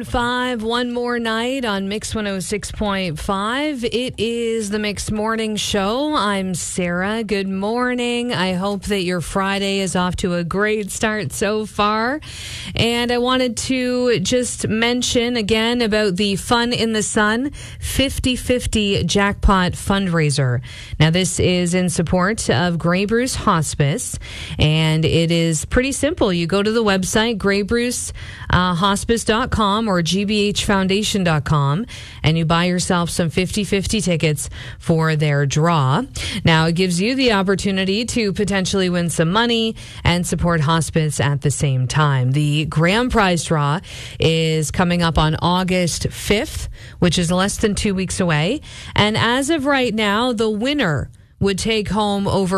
7:05, one more night on Mix 106.5. It is the Mix Morning Show. I'm Sarah. Good morning. I hope that your Friday is off to a great start so far. And I wanted to just mention again about the Fun in the Sun 50/50 jackpot fundraiser. Now, this is in support of Grey Bruce Hospice, and it is pretty simple. You go to the website, greybrucehospice.com or gbhfoundation.com, and you buy yourself some 50/50 tickets for their draw. Now, it gives you the opportunity to potentially win some money and support hospice at the same time. The grand prize draw is coming up on August 5th, which is less than 2 weeks away. And as of right now, the winner would take home over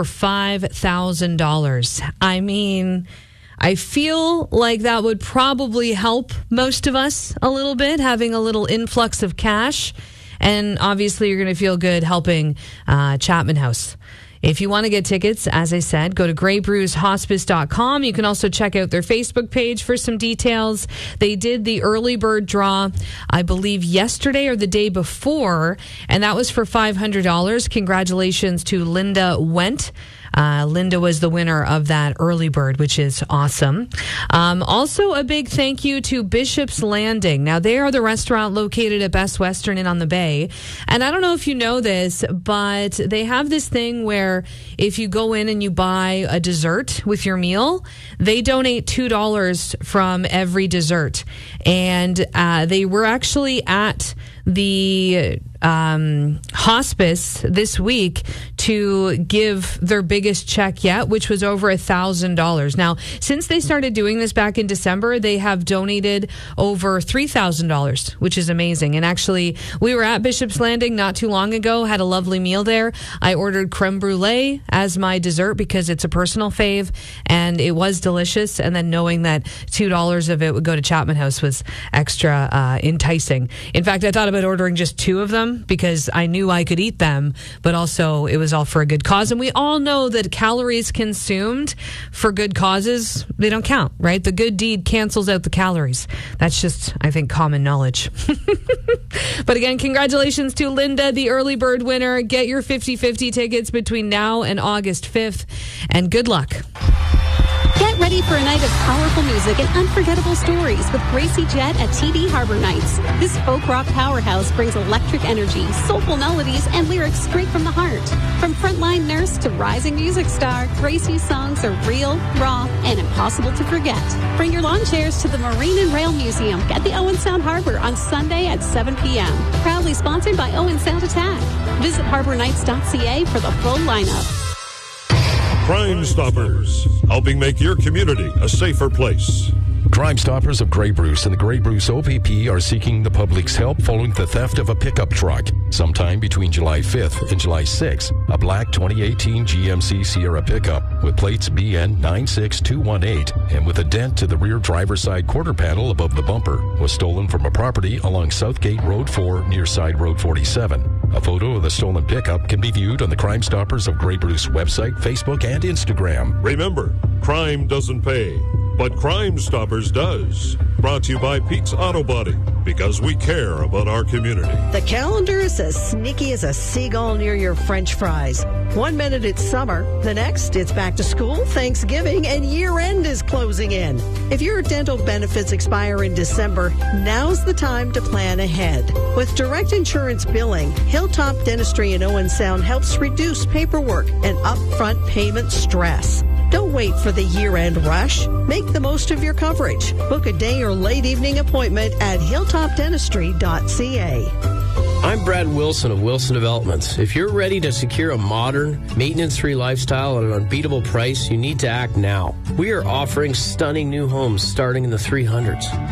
$5,000. I mean, I feel like that would probably help most of us a little bit, having a little influx of cash. And obviously, you're going to feel good helping Chapman House. If you want to get tickets, as I said, go to greybrucehospice.com. You can also check out their Facebook page for some details. They did the early bird draw, I believe, yesterday or the day before, and that was for $500. Congratulations to Linda Wendt. Linda was the winner of that early bird, which is awesome. Also, a big thank you to Bishop's Landing. Now, they are the restaurant located at Best Western Inn on the Bay. And I don't know if you know this, but they have this thing where if you go in and you buy a dessert with your meal, they donate $2 from every dessert. And they were actually at the hospice this week to give their biggest check yet, which was over $1,000. Now, since they started doing this back in December, they have donated over $3,000, which is amazing. And actually, we were at Bishop's Landing not too long ago, had a lovely meal there. I ordered creme brulee as my dessert because it's a personal fave, and it was delicious. And then knowing that $2 of it would go to Chapman House was extra enticing. In fact, I thought about ordering just 2 of them because I knew I could eat them, but also it was all for a good cause. And we all know that calories consumed for good causes, they don't count, right? The good deed cancels out the calories. That's just, I think, common knowledge. But again, congratulations to Linda, the early bird winner. Get your 50/50 tickets between now and August 5th, and good luck. Get ready for a night of powerful music and unforgettable stories with Gracie Jett at TD Harbor Nights. This folk rock powerhouse brings electric energy, soulful melodies, and lyrics straight from the heart. From frontline nurse to rising music star, Gracie's songs are real, raw, and impossible to forget. Bring your lawn chairs to the Marine and Rail Museum at the Owen Sound Harbor on Sunday at 7 p.m. Proudly sponsored by Owen Sound Attack. Visit harbornights.ca for the full lineup. Crime Stoppers, helping make your community a safer place. Crime Stoppers of Grey Bruce and the Grey Bruce OPP are seeking the public's help following the theft of a pickup truck. Sometime between July 5th and July 6th, a black 2018 GMC Sierra pickup with plates BN 96218 and with a dent to the rear driver's side quarter panel above the bumper was stolen from a property along Southgate Road 4 near Side Road 47. A photo of the stolen pickup can be viewed on the Crime Stoppers of Grey Bruce website, Facebook, and Instagram. Remember, crime doesn't pay, but Crime Stoppers does. Brought to you by Pete's Auto Body, because we care about our community. The calendar is as sneaky as a seagull near your French fries. 1 minute it's summer, the next it's back to school, Thanksgiving, and year-end is closing in. If your dental benefits expire in December, now's the time to plan ahead. With direct insurance billing, Hilltop Dentistry in Owen Sound helps reduce paperwork and upfront payment stress. Don't wait for the year-end rush. Make the most of your coverage. Book a day or late evening appointment at hilltopdentistry.ca. I'm Brad Wilson of Wilson Developments. If you're ready to secure a modern, maintenance-free lifestyle at an unbeatable price, you need to act now. We are offering stunning new homes starting in the 300s.